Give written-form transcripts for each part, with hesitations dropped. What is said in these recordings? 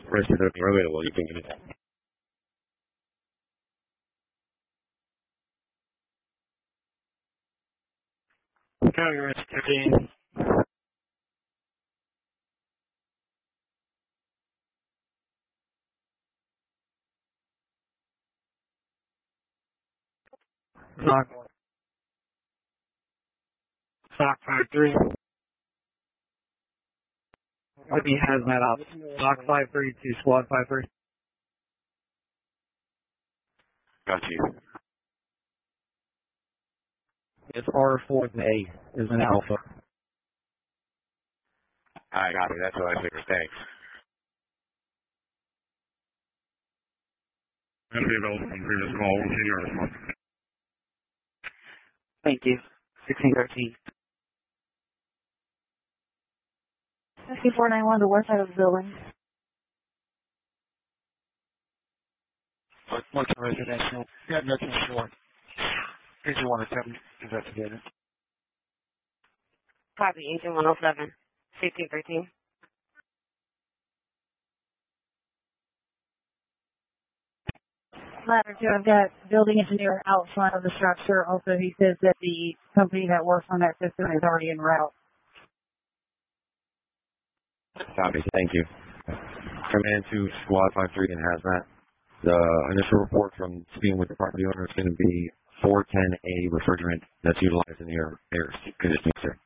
Rest of are available. You can get it. County Rest 15. Sock 53. He has that up. Sock 53 to squad 53. Got you. It's R4 and A is an alpha. I got it. That's what I figured. Thanks. That'll be available from previous call. We'll see your response. Thank you. 1613. SC491, the west side of the building. What's the residential? Yeah, nothing short. Agent 107, investigated. Copy, Agent 107, 1613. Ladder 2, I've got building engineer out front of the structure. Also, he says that the company that works on that system is already en route. Copy. Thank you. Command to Squad 53 and Hazmat. The initial report from speaking with the property owner is going to be 410A refrigerant that's utilized in the air conditioning, sir.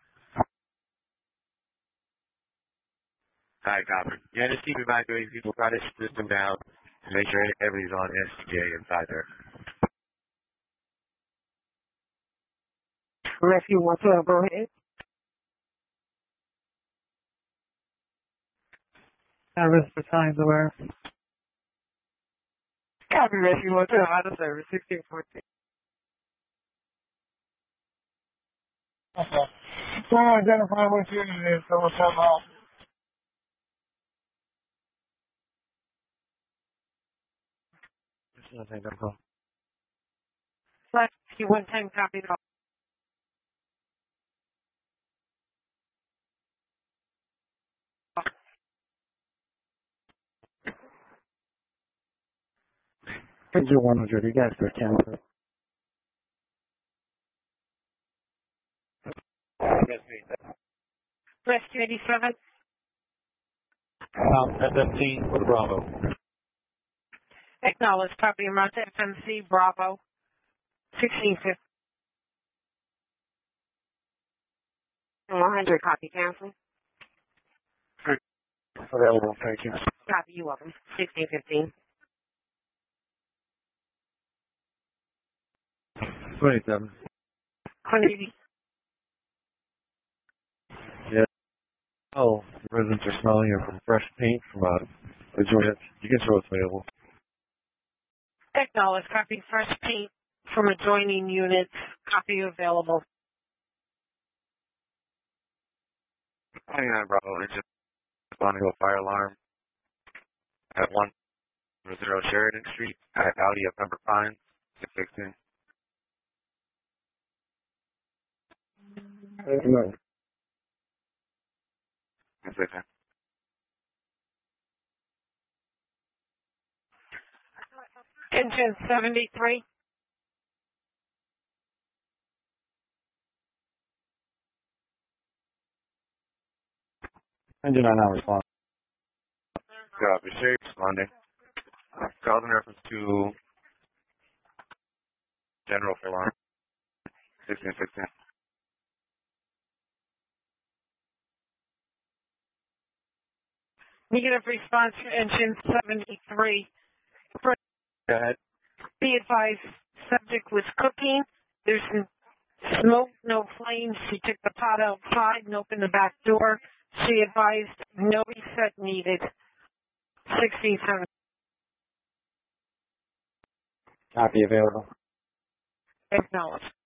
Alright, copy. Yeah, just keep evacuating people. Try to system down to make sure everybody's on SCJ inside there. Rescue 112, go ahead. Service for times aware. Copy, Rescue 112, out of service, 1614. Okay. So identify what unit it is, so we'll come out. Nothing, no problem. Rescue 110, copy. Agent 100, you guys are cancer. Rescue 87. FFT with Bravo. Acknowledge, copy, amount to FMC, Bravo, 1650. 100, copy, cancel. Available, thank you. Copy, you welcome, 1615. 27. 180. Yeah. Oh, the residents are smelling it from fresh paint from the joint. You can show what's available. Acknowledge, copy, fresh paint from adjoining units, copy available. 29 Bravo, engine responding to a fire alarm at 100 Sheridan Street at Audi of Pembroke Pines, 616. No. That's okay. Engine 73. Engine 9 now respond. Copy, Sheriff responding. Calls in reference to General for alarm, 1616. Negative response to engine 73. Go ahead. Be advised, subject was cooking. There's smoke, no flames. She took the pot outside and opened the back door. She advised no reset needed. 1617. Copy available. Acknowledged.